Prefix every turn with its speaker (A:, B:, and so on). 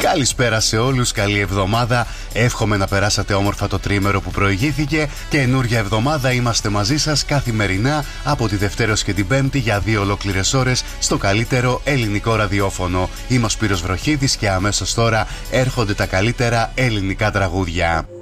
A: Καλησπέρα σε όλους, καλή εβδομάδα. Εύχομαι να περάσατε όμορφα το τρίμερο που προηγήθηκε. Καινούρια εβδομάδα, είμαστε μαζί σας καθημερινά από τη Δευτέρα και την Πέμπτη για 2 ολόκληρες ώρες στο καλύτερο ελληνικό ραδιόφωνο. Είμαι ο Σπύρος Βροχίδης και αμέσως τώρα έρχονται τα καλύτερα ελληνικά τραγούδια.